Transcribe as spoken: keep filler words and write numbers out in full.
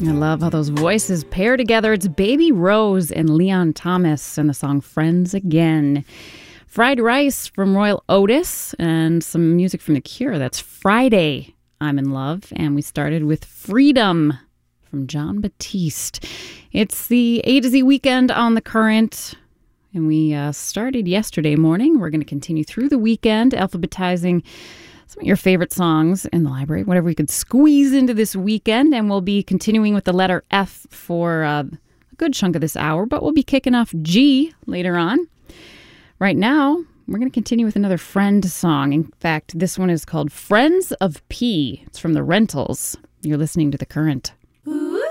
I love how those voices pair together. It's Baby Rose and Leon Thomas and the song Friends Again. Fried Rice from Royal Otis and some music from The Cure. That's Friday, I'm in Love. And we started with Freedom from John Batiste. It's the A to Z weekend on The Current. And we uh, started yesterday morning. We're going to continue through the weekend, alphabetizing some of your favorite songs in the library, whatever we could squeeze into this weekend. And we'll be continuing with the letter F for uh, a good chunk of this hour, but we'll be kicking off G later on. Right now, we're going to continue with another Friend song. In fact, this one is called Friends of P. It's from The Rentals. You're listening to The Current. Ooh.